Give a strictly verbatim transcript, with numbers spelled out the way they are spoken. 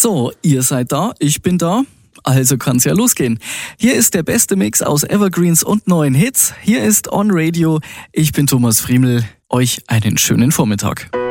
So, ihr seid da, ich bin da, also kann's ja losgehen. Hier ist der beste Mix aus Evergreens und neuen Hits. Hier ist On Radio. Ich bin Thomas Friemel. Euch einen schönen Vormittag.